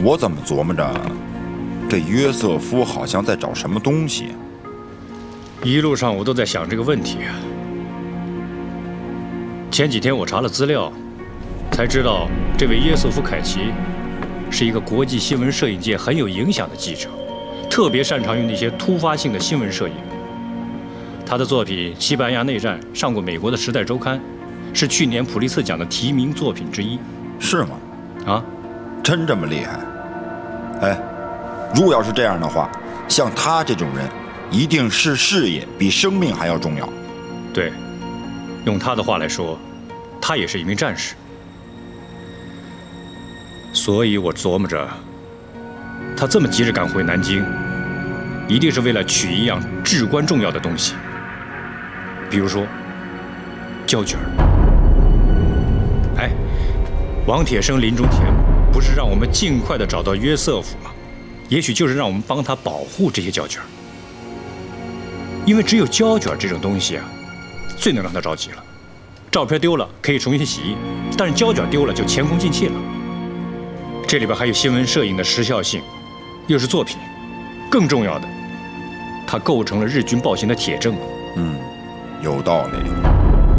我怎么琢磨着，这约瑟夫好像在找什么东西。 一路上我都在想这个问题啊。前几天我查了资料，才知道这位耶瑟夫·凯奇是一个国际新闻摄影界很有影响的记者，特别擅长于那些突发性的新闻摄影。他的作品《西班牙内战》上过美国的《时代周刊》，是去年普利策奖的提名作品之一。 是吗？ 啊， 真这么厉害？哎，如果要是这样的话，像他这种人，一定是事业比生命还要重要。 对，用他的话来说，他也是一名战士。所以我琢磨着，他这么急着赶回南京，一定是为了取一样至关重要的东西，比如说胶卷。哎，王铁生临终前不是让我们尽快地找到约瑟夫吗？也许就是让我们帮他保护这些胶卷，因为只有胶卷这种东西啊，最能让他着急了。照片丢了可以重新洗印，但是胶卷丢了就前功尽弃了。这里边还有新闻摄影的时效性，又是作品，更重要的，它构成了日军暴行的铁证。 有道理。